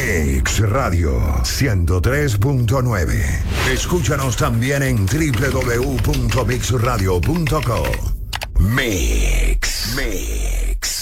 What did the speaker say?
Mix Radio 103.9. Escúchanos también en www.mixradio.co. Mix.